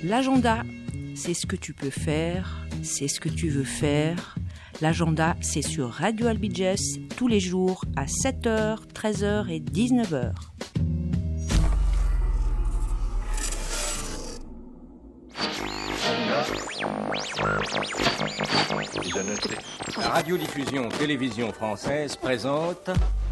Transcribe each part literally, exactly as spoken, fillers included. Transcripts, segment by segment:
L'agenda, c'est ce que tu peux faire, c'est ce que tu veux faire. L'agenda, c'est sur Radio Albiges, tous les jours à sept heures, treize heures et dix-neuf heures. La radiodiffusion télévision française présente...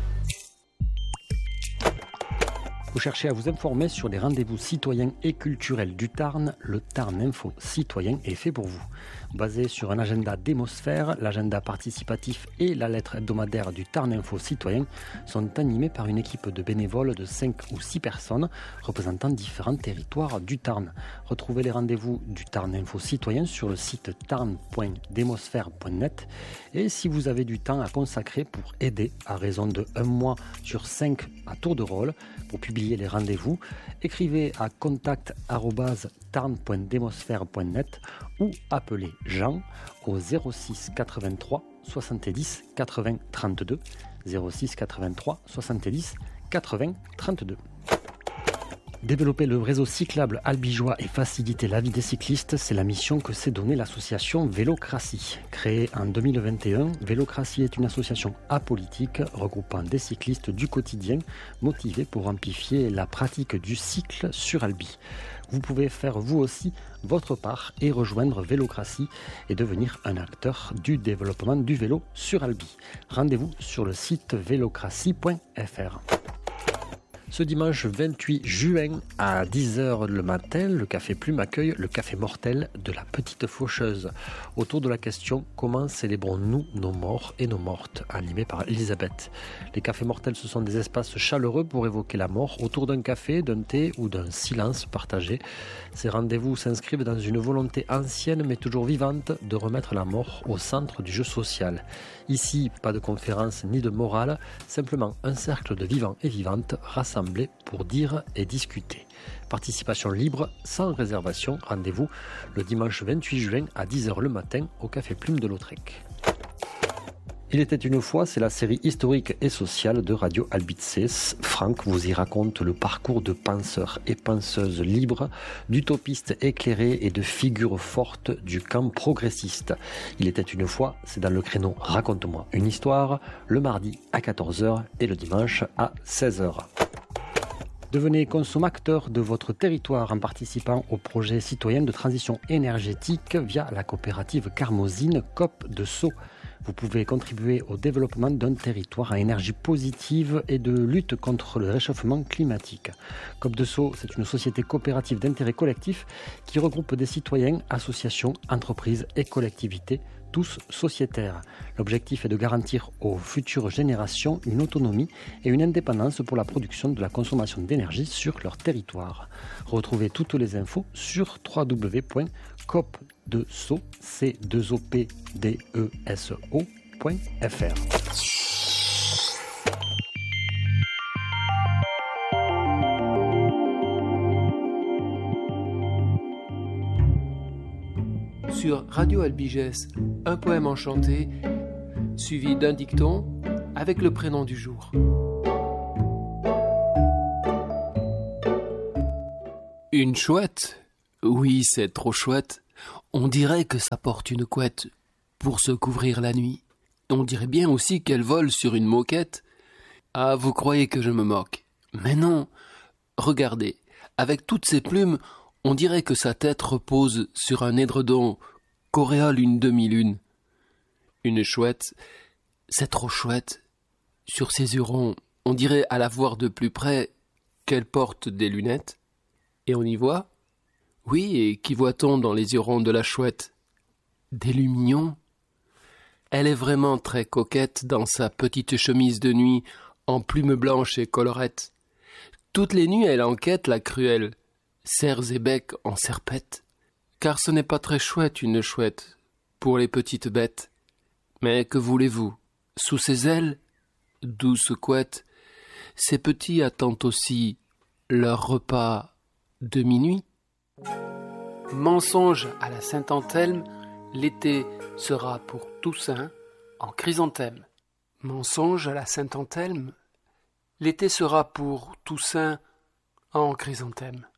Vous cherchez à vous informer sur les rendez-vous citoyens et culturels du Tarn, le Tarn Info Citoyen est fait pour vous. Basé sur un agenda démosphère, l'agenda participatif et la lettre hebdomadaire du Tarn Info Citoyen sont animés par une équipe de bénévoles de cinq ou six personnes représentant différents territoires du Tarn. Retrouvez les rendez-vous du Tarn Info Citoyen sur le site tarn point démosphère point net et si vous avez du temps à consacrer pour aider à raison de un mois sur cinq à tour de rôle pour publier les rendez-vous, écrivez à contact arobase tarn point démosphère point net ou appelez Jean au zéro six quatre-vingt-trois soixante-dix quatre-vingts trente-deux zéro six quatre-vingt-trois soixante-dix quatre-vingts trente-deux. Développer le réseau cyclable albigeois et faciliter la vie des cyclistes, c'est la mission que s'est donnée l'association Vélocratie. Créée en deux mille vingt et un, Vélocratie est une association apolitique regroupant des cyclistes du quotidien motivés pour amplifier la pratique du cycle sur Albi. Vous pouvez faire vous aussi votre part et rejoindre Vélocratie et devenir un acteur du développement du vélo sur Albi. Rendez-vous sur le site vélocratie point f r. Ce dimanche vingt-huit juin à dix heures le matin, le Café Plume accueille le Café Mortel de la Petite Faucheuse. Autour de la question « Comment célébrons-nous nos morts et nos mortes ?» animé par Elisabeth. Les Cafés Mortels, ce sont des espaces chaleureux pour évoquer la mort autour d'un café, d'un thé ou d'un silence partagé. Ces rendez-vous s'inscrivent dans une volonté ancienne mais toujours vivante de remettre la mort au centre du jeu social. Ici, pas de conférence ni de morale, simplement un cercle de vivants et vivantes rassemblés pour dire et discuter. Participation libre, sans réservation. Rendez-vous le dimanche vingt-huit juin à dix heures le matin au Café Plume de Lautrec. Il était une fois, c'est la série historique et sociale de Radio Albices. Franck vous y raconte le parcours de penseurs et penseuses libres, d'utopistes éclairés et de figures fortes du camp progressiste. Il était une fois, c'est dans le créneau Raconte-moi une histoire, le mardi à quatorze heures et le dimanche à seize heures. Devenez consommateur de votre territoire en participant au projet citoyen de transition énergétique via la coopérative Carmosine Coop de Sceaux. Vous pouvez contribuer au développement d'un territoire à énergie positive et de lutte contre le réchauffement climatique. Coop de Sceaux, c'est une société coopérative d'intérêt collectif qui regroupe des citoyens, associations, entreprises et collectivités, tous sociétaires. L'objectif est de garantir aux futures générations une autonomie et une indépendance pour la production de la consommation d'énergie sur leur territoire. Retrouvez toutes les infos sur w w w point coop de sceaux point f r. Sur Radio Albiges, un poème enchanté, suivi d'un dicton avec le prénom du jour. Une chouette? Oui, c'est trop chouette. On dirait que ça porte une couette pour se couvrir la nuit. On dirait bien aussi qu'elle vole sur une moquette. Ah, vous croyez que je me moque? Mais non. Regardez, avec toutes ses plumes, on dirait que sa tête repose sur un édredon qu'auréole une demi-lune. Une chouette, c'est trop chouette. Sur ses yeux ronds, on dirait à la voir de plus près qu'elle porte des lunettes. Et on y voit? Oui, et qu'y voit-on dans les yeux ronds de la chouette? Des lumignons. Elle est vraiment très coquette dans sa petite chemise de nuit en plumes blanches et colorettes. Toutes les nuits elle enquête la cruelle, cerfs et becs en serpette. Car ce n'est pas très chouette une chouette pour les petites bêtes. Mais que voulez-vous? Sous ses ailes, douce couette, ces petits attendent aussi leur repas de minuit. Mensonge à la Saint-Anthelme, l'été sera pour Toussaint en chrysanthème. Mensonge à la Saint-Anthelme, l'été sera pour Toussaint en chrysanthème.